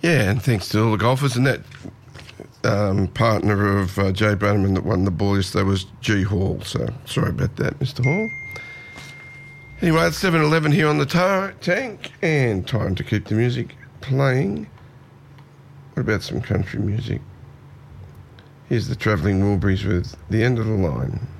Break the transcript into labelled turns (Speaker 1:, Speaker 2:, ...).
Speaker 1: Yeah, and thanks to all the golfers. And that partner of Jay Bannerman that won the ball yesterday was G Hall. So sorry about that, Mr. Hall. Anyway, it's 7:11 here on the tank, and time to keep the music playing. What about some country music? Here's the Travelling Wilburys with The End of the Line.